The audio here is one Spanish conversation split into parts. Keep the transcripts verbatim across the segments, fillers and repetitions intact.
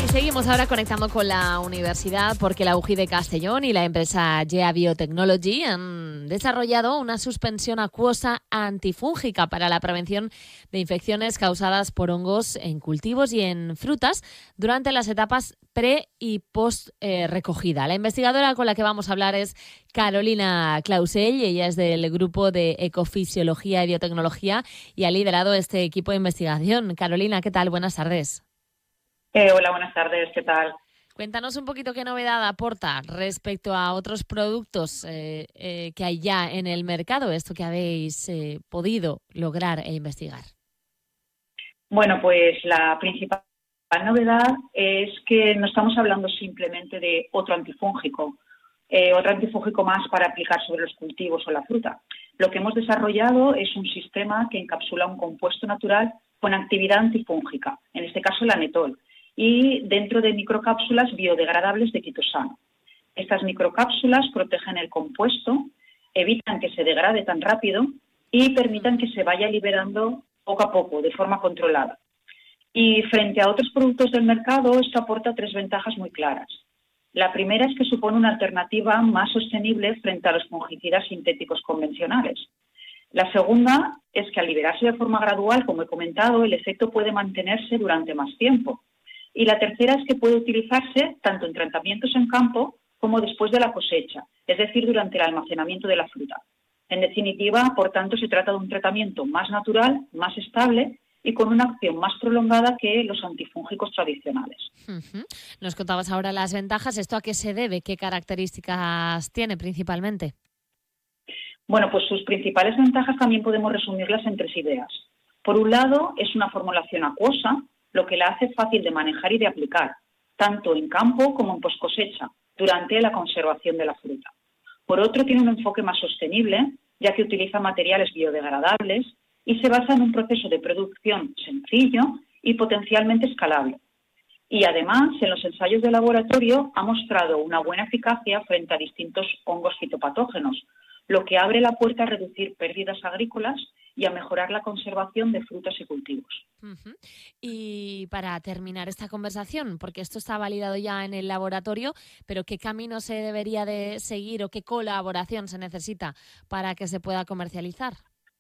Seguimos ahora conectando con la universidad porque la U J I de Castellón y la empresa Gea Biotechnology han desarrollado una suspensión acuosa antifúngica para la prevención de infecciones causadas por hongos en cultivos y en frutas durante las etapas pre y post eh, recogida. La investigadora con la que vamos a hablar es Carolina Clausell. Ella es del grupo de Ecofisiología y Biotecnología y ha liderado este equipo de investigación. Carolina, ¿qué tal? Buenas tardes. Eh, hola, buenas tardes, ¿qué tal? Cuéntanos un poquito qué novedad aporta respecto a otros productos eh, eh, que hay ya en el mercado, esto que habéis eh, podido lograr e investigar. Bueno, pues la principal novedad es que no estamos hablando simplemente de otro antifúngico, eh, otro antifúngico más para aplicar sobre los cultivos o la fruta. Lo que hemos desarrollado es un sistema que encapsula un compuesto natural con actividad antifúngica, en este caso el anetol, y dentro de microcápsulas biodegradables de quitosano. Estas microcápsulas protegen el compuesto, evitan que se degrade tan rápido y permitan que se vaya liberando poco a poco, de forma controlada. Y frente a otros productos del mercado, esto aporta tres ventajas muy claras. La primera es que supone una alternativa más sostenible frente a los fungicidas sintéticos convencionales. La segunda es que al liberarse de forma gradual, como he comentado, el efecto puede mantenerse durante más tiempo. Y la tercera es que puede utilizarse tanto en tratamientos en campo como después de la cosecha, es decir, durante el almacenamiento de la fruta. En definitiva, por tanto, se trata de un tratamiento más natural, más estable y con una acción más prolongada que los antifúngicos tradicionales. Uh-huh. Nos contabas ahora las ventajas. ¿Esto a qué se debe? ¿Qué características tiene principalmente? Bueno, pues sus principales ventajas también podemos resumirlas en tres ideas. Por un lado, es una formulación acuosa, lo que la hace fácil de manejar y de aplicar, tanto en campo como en poscosecha, durante la conservación de la fruta. Por otro, tiene un enfoque más sostenible, ya que utiliza materiales biodegradables y se basa en un proceso de producción sencillo y potencialmente escalable. Y además, en los ensayos de laboratorio ha mostrado una buena eficacia frente a distintos hongos fitopatógenos, lo que abre la puerta a reducir pérdidas agrícolas y a mejorar la conservación de frutas y cultivos. Uh-huh. Y para terminar esta conversación, porque esto está validado ya en el laboratorio, pero ¿qué camino se debería de seguir o qué colaboración se necesita para que se pueda comercializar?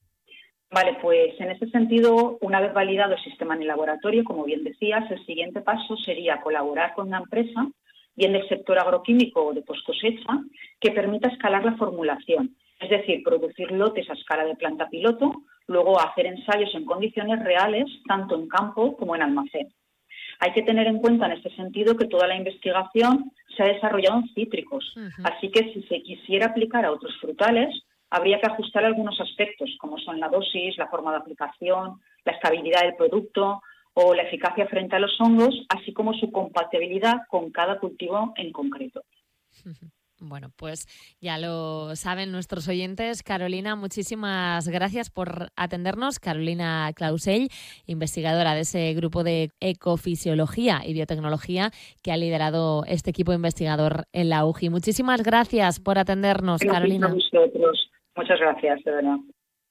Vale, pues en este sentido, una vez validado el sistema en el laboratorio, como bien decías, el siguiente paso sería colaborar con una empresa, bien del sector agroquímico o de poscosecha, que permita escalar la formulación, es decir, producir lotes a escala de planta piloto, luego hacer ensayos en condiciones reales, tanto en campo como en almacén. Hay que tener en cuenta en este sentido que toda la investigación se ha desarrollado en cítricos, uh-huh. Así que si se quisiera aplicar a otros frutales, habría que ajustar algunos aspectos, como son la dosis, la forma de aplicación, la estabilidad del producto o la eficacia frente a los hongos, así como su compatibilidad con cada cultivo en concreto. Uh-huh. Bueno, pues ya lo saben nuestros oyentes. Carolina, muchísimas gracias por atendernos. Carolina Clausell, investigadora de ese grupo de Ecofisiología y Biotecnología que ha liderado este equipo investigador en la U J I. Muchísimas gracias por atendernos, Gracias Carolina. A vosotros. Muchas gracias, de verdad.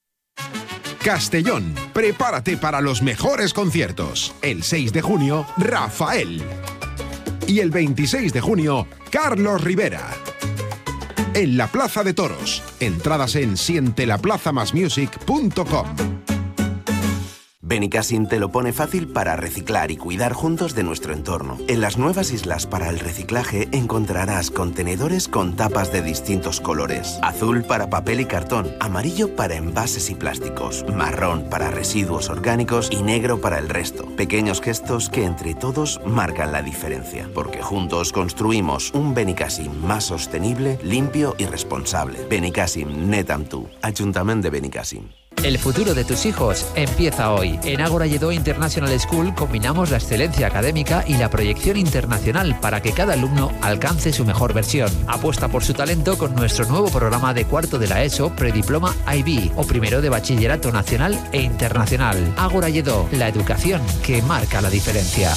Castellón, prepárate para los mejores conciertos. El seis de junio, Rafael. Y el veintiséis de junio, Carlos Rivera. En la Plaza de Toros. Entradas en siente la plaza más music punto com. Benicassim te lo pone fácil para reciclar y cuidar juntos de nuestro entorno. En las nuevas islas para el reciclaje encontrarás contenedores con tapas de distintos colores. Azul para papel y cartón, amarillo para envases y plásticos, marrón para residuos orgánicos y negro para el resto. Pequeños gestos que entre todos marcan la diferencia. Porque juntos construimos un Benicassim más sostenible, limpio y responsable. Benicassim, net amb tu. Ayuntamiento de Benicassim. El futuro de tus hijos empieza hoy. En Ágora Lledó International School combinamos la excelencia académica y la proyección internacional para que cada alumno alcance su mejor versión. Apuesta por su talento con nuestro nuevo programa de cuarto de la ESO, Prediploma I B o primero de Bachillerato Nacional e Internacional. Ágora Lledó, la educación que marca la diferencia.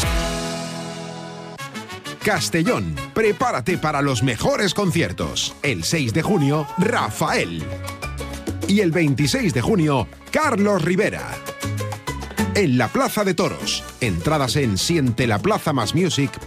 Castellón, prepárate para los mejores conciertos. El seis de junio, Rafael. Y el veintiséis de junio, Carlos Rivera. En la Plaza de Toros. Entradas en siente la plaza más music